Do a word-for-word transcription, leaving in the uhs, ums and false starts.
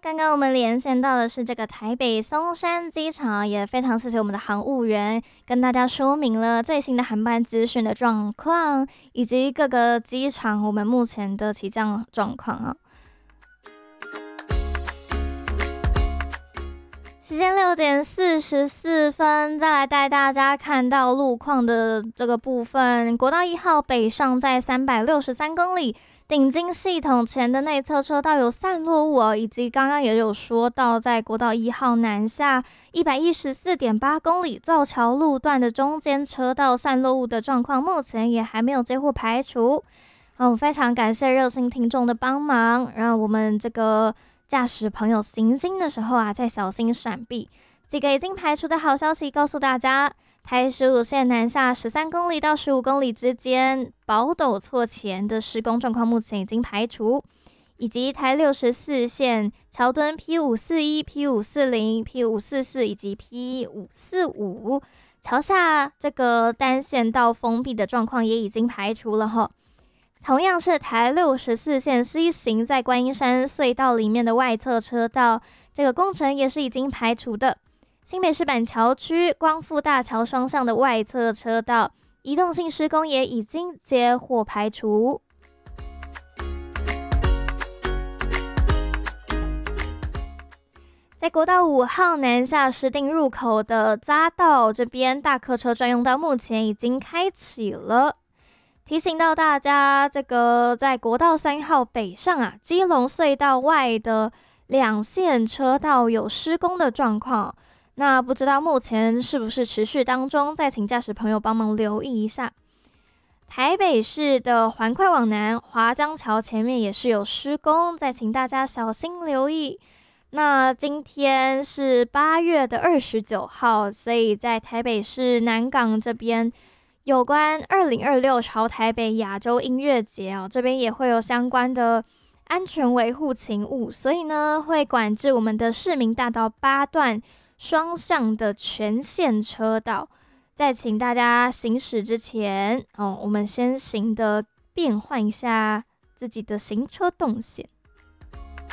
刚刚我们连线到的是这个台北松山机场，也非常谢谢我们的航务员跟大家说明了最新的航班资讯的状况，以及各个机场我们目前的起降状况啊。时间六点四十四分，再来带大家看到路况的这个部分。国道一号北上在三百六十三公里，顶金系统前的内侧车道有散落物哦，以及刚刚也有说到，在国道一号南下一百一十四点八公里造桥路段的中间车道散落物的状况，目前也还没有几乎排除。嗯，非常感谢热心听众的帮忙，让我们这个驾驶朋友行经的时候啊，再小心闪避。几个已经排除的好消息告诉大家：台十五线南下十三公里到十五公里之间，宝斗错前的施工状况目前已经排除，以及台六十四线桥墩 P 五四一、P 五四零、P 五四四以及 P 五四五桥下这个单线道封闭的状况也已经排除了哈。同样是台六十四线 C 型在观音山隧道里面的外侧车道，这个工程也是已经排除的。新北市板桥区光复大桥双向的外侧车道移动性施工也已经接获排除。在国道五号南下石碇入口的匝道这边，大客车专用道目前已经开启了。提醒到大家，这个在国道三号北上啊，基隆隧道外的两线车道有施工的状况，那不知道目前是不是持续当中，再请驾驶朋友帮忙留意一下。台北市的环快往南，华江桥前面也是有施工，再请大家小心留意。那今天是八月的二十九号，所以在台北市南港这边，有关二零二六朝台北亚洲音乐节哦，这边也会有相关的安全维护勤务，所以呢会管制我们的市民大道八段双向的全线车道。在请大家行驶之前哦，我们先行的变换一下自己的行车动线。